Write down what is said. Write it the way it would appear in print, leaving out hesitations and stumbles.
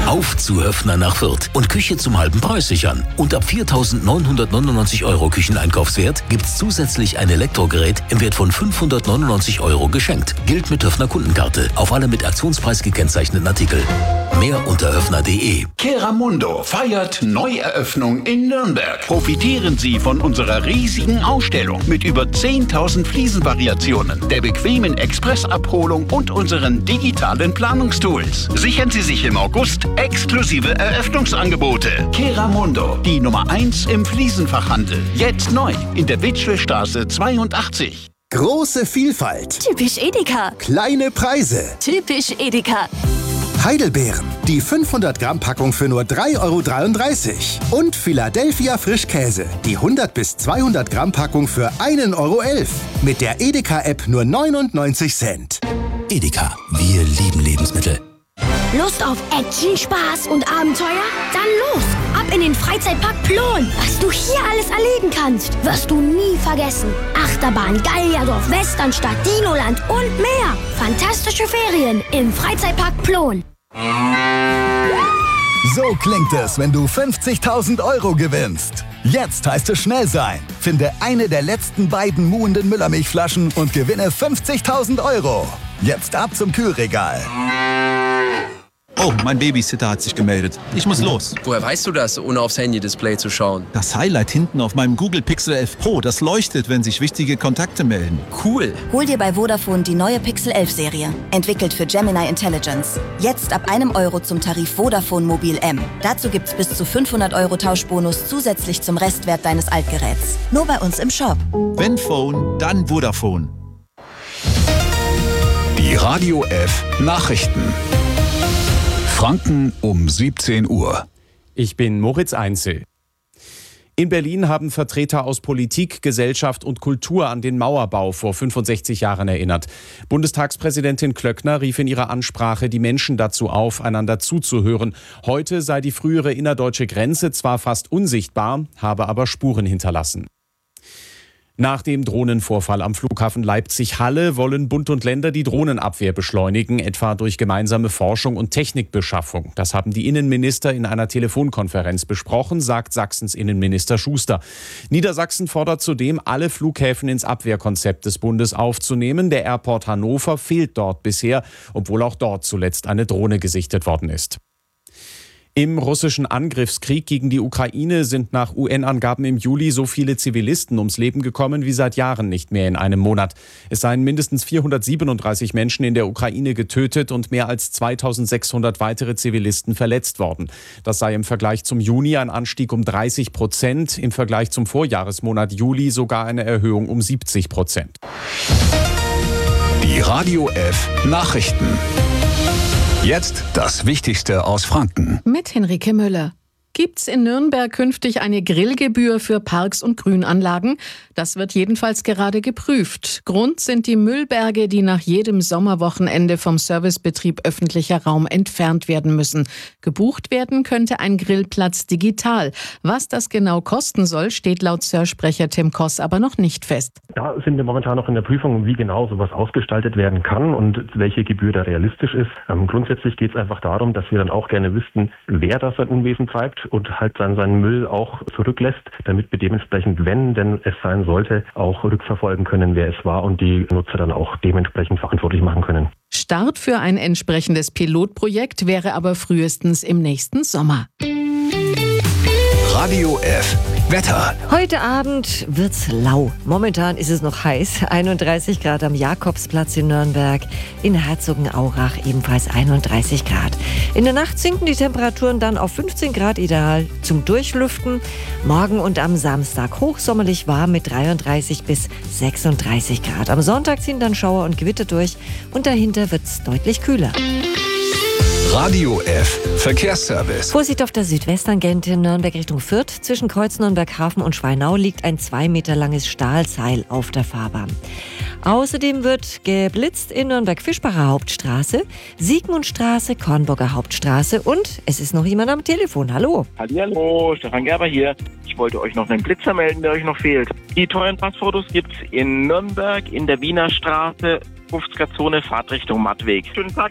Auf zu Höffner nach Fürth und Küche zum halben Preis sichern. Und ab 4.999 € Kücheneinkaufswert gibt's zusätzlich ein Elektrogerät im Wert von 599 € geschenkt. Gilt mit Höffner Kundenkarte auf alle mit Aktionspreis gekennzeichneten Artikel. Mehr unter höffner.de. Keramundo feiert Neueröffnung in Nürnberg. Profitieren Sie von unserer riesigen Ausstellung mit über 10.000 Fliesenvariationen, der bequemen Expressabholung und unseren digitalen Planungstools. Sichern Sie sich im August exklusive Eröffnungsangebote. Keramundo, die Nummer 1 im Fliesenfachhandel. Jetzt neu in der Witschelstraße 82. Große Vielfalt. Typisch Edeka. Kleine Preise. Typisch Edeka. Heidelbeeren, die 500 Gramm Packung für nur 3,33 € und Philadelphia Frischkäse, die 100 bis 200 Gramm Packung für 1,11 € mit der Edeka-App nur 99 Cent. Edeka, wir lieben Lebensmittel. Lust auf Action, Spaß und Abenteuer? Dann los! Ab in den Freizeitpark Plon! Was du hier alles erleben kannst, wirst du nie vergessen. Achterbahn, Gallierdorf, Westernstadt, Dinoland und mehr. Fantastische Ferien im Freizeitpark Plon. So klingt es, wenn du 50.000 € gewinnst. Jetzt heißt es schnell sein. Finde eine der letzten beiden muhenden Müllermilchflaschen und gewinne 50.000 €. Jetzt ab zum Kühlregal. Oh, mein Babysitter hat sich gemeldet. Ich muss los. Woher weißt du das, ohne aufs Handy-Display zu schauen? Das Highlight hinten auf meinem Google Pixel 11 Pro, das leuchtet, wenn sich wichtige Kontakte melden. Cool. Hol dir bei Vodafone die neue Pixel 11 Serie. Entwickelt für Gemini Intelligence. Jetzt ab €1 zum Tarif Vodafone Mobil M. Dazu gibt's bis zu 500 € Tauschbonus zusätzlich zum Restwert deines Altgeräts. Nur bei uns im Shop. Wenn Phone, dann Vodafone. Die Radio F Nachrichten. Franken um 17 Uhr. Ich bin Moritz Einzel. In Berlin haben Vertreter aus Politik, Gesellschaft und Kultur an den Mauerbau vor 65 Jahren erinnert. Bundestagspräsidentin Klöckner rief in ihrer Ansprache die Menschen dazu auf, einander zuzuhören. Heute sei die frühere innerdeutsche Grenze zwar fast unsichtbar, habe aber Spuren hinterlassen. Nach dem Drohnenvorfall am Flughafen Leipzig-Halle wollen Bund und Länder die Drohnenabwehr beschleunigen, etwa durch gemeinsame Forschung und Technikbeschaffung. Das haben die Innenminister in einer Telefonkonferenz besprochen, sagt Sachsens Innenminister Schuster. Niedersachsen fordert zudem, alle Flughäfen ins Abwehrkonzept des Bundes aufzunehmen. Der Airport Hannover fehlt dort bisher, obwohl auch dort zuletzt eine Drohne gesichtet worden ist. Im russischen Angriffskrieg gegen die Ukraine sind nach UN-Angaben im Juli so viele Zivilisten ums Leben gekommen wie seit Jahren nicht mehr in einem Monat. Es seien mindestens 437 Menschen in der Ukraine getötet und mehr als 2600 weitere Zivilisten verletzt worden. Das sei im Vergleich zum Juni ein Anstieg um 30%, im Vergleich zum Vorjahresmonat Juli sogar eine Erhöhung um 70%. Die Radio F Nachrichten. Jetzt das Wichtigste aus Franken. Mit Henrike Müller. Gibt's in Nürnberg künftig eine Grillgebühr für Parks und Grünanlagen? Das wird jedenfalls gerade geprüft. Grund sind die Müllberge, die nach jedem Sommerwochenende vom Servicebetrieb öffentlicher Raum entfernt werden müssen. Gebucht werden könnte ein Grillplatz digital. Was das genau kosten soll, steht laut Sprecher Tim Koss aber noch nicht fest. Da sind wir momentan noch in der Prüfung, wie genau sowas ausgestaltet werden kann und welche Gebühr da realistisch ist. Grundsätzlich geht es einfach darum, dass wir dann auch gerne wüssten, wer da sein Unwesen treibt und halt dann seinen Müll auch zurücklässt, damit wir dementsprechend, wenn denn es sein sollte, auch rückverfolgen können, wer es war und die Nutzer dann auch dementsprechend verantwortlich machen können. Start für ein entsprechendes Pilotprojekt wäre aber frühestens im nächsten Sommer. Radio F Wetter. Heute Abend wird's lau. Momentan ist es noch heiß. 31 Grad am Jakobsplatz in Nürnberg. In Herzogenaurach ebenfalls 31 Grad. In der Nacht sinken die Temperaturen dann auf 15 Grad ideal zum Durchlüften. Morgen und am Samstag hochsommerlich warm mit 33 bis 36 Grad. Am Sonntag ziehen dann Schauer und Gewitter durch und dahinter wird's deutlich kühler. Radio F Verkehrsservice. Vorsicht auf der Südwesttangente in Nürnberg Richtung Fürth. Zwischen Kreuz Nürnberg-Hafen und Schweinau liegt ein 2 Meter langes Stahlseil auf der Fahrbahn. Außerdem wird geblitzt in Nürnberg-Fischbacher Hauptstraße, Siegmundstraße, Kornburger Hauptstraße und es ist noch jemand am Telefon. Hallo. Hallihallo, Stefan Gerber hier. Ich wollte euch noch einen Blitzer melden, der euch noch fehlt. Die teuren Passfotos gibt's in Nürnberg in der Wiener Straße, 50er Zone, Fahrtrichtung Mattweg. Schönen Tag.